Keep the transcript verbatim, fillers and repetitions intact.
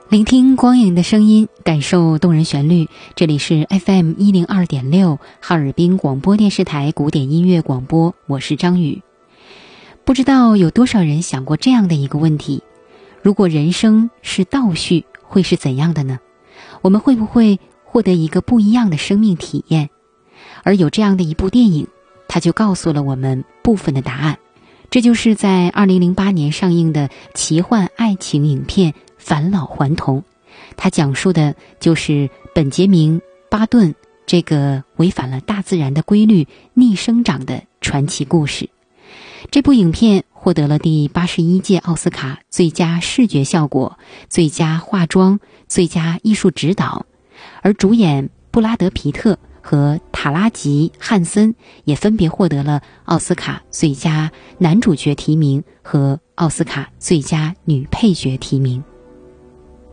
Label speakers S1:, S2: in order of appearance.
S1: 聆听光影的声音，感受动人旋律。这里是 F M 一零二点六 哈尔滨广播电视台古典音乐广播，我是张宇。不知道有多少人想过这样的一个问题：如果人生是倒叙，会是怎样的呢？我们会不会获得一个不一样的生命体验？而有这样的一部电影，它就告诉了我们部分的答案。这就是在二零零八年上映的奇幻爱情影片《返老还童》，它讲述的就是本杰明·巴顿这个违反了大自然的规律逆生长的传奇故事。这部影片获得了第八十一届奥斯卡最佳视觉效果、最佳化妆、最佳艺术指导，而主演布拉德·皮特和塔拉吉·汉森也分别获得了奥斯卡最佳男主角提名和奥斯卡最佳女配角提名。